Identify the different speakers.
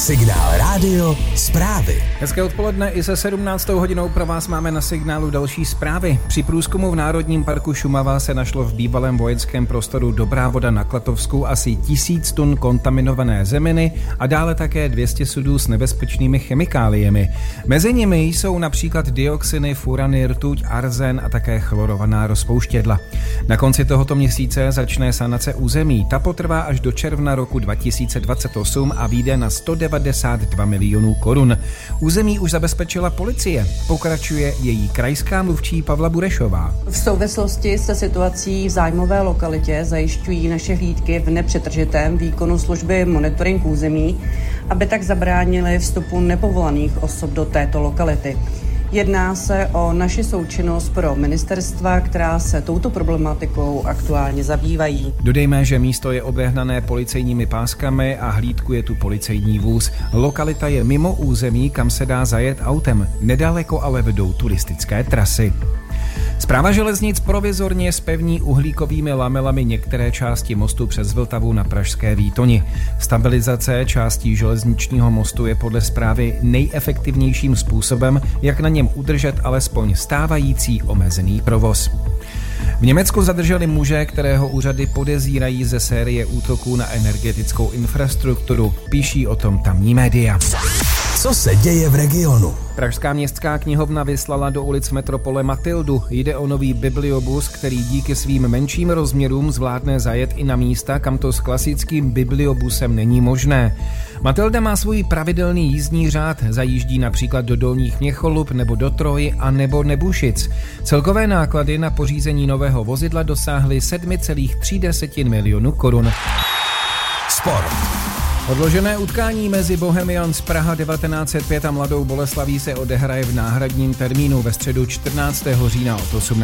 Speaker 1: Signál Rádio zprávy.
Speaker 2: Hezké odpoledne, i se 17. hodinou pro vás máme na Signálu další zprávy. Při průzkumu v Národním parku Šumava se našlo v bývalém vojenském prostoru Dobrá Voda na Klatovsku asi 1000 tun kontaminované zeminy a dále také 200 sudů s nebezpečnými chemikáliemi. Mezi nimi jsou například dioxiny, furany, rtuť, arzen a také chlorovaná rozpouštědla. Na konci tohoto měsíce začne sanace území. Ta potrvá až do června roku 2028 a vyjde na 192 milionů korun. Území už zabezpečila policie. Pokračuje její krajská mluvčí Pavla Burešová.
Speaker 3: V souvislosti se situací v zájmové lokalitě zajišťují naše hlídky v nepřetržitém výkonu služby monitoring území, aby tak zabránili vstupu nepovolaných osob do této lokality. Jedná se o naši součinnost pro ministerstva, která se touto problematikou aktuálně zabývají.
Speaker 2: Dodejme, že místo je obehnané policejními páskami a hlídkuje tu policejní vůz. Lokalita je mimo území, kam se dá zajet autem. Nedaleko ale vedou turistické trasy. Správa železnic provizorně zpevní uhlíkovými lamelami některé části mostu přes Vltavu na pražské Výtoni. Stabilizace částí železničního mostu je podle správy nejefektivnějším způsobem, jak na něm udržet alespoň stávající omezený provoz. V Německu zadrželi muže, kterého úřady podezírají ze série útoků na energetickou infrastrukturu. Píší o tom tamní média.
Speaker 1: Co se děje v regionu?
Speaker 2: Pražská městská knihovna vyslala do ulic metropole Matildu. Jde o nový bibliobus, který díky svým menším rozměrům zvládne zajet i na místa, kam to s klasickým bibliobusem není možné. Matilda má svůj pravidelný jízdní řád, zajíždí například do Dolních Měcholup nebo do Troji a nebo Nebušic. Celkové náklady na pořízení nového vozidla dosáhly 7,3 milionu korun.
Speaker 1: Sport.
Speaker 2: Odložené utkání mezi Bohemians Praha 1905 a Mladou Boleslaví se odehraje v náhradním termínu ve středu 14. října od 18.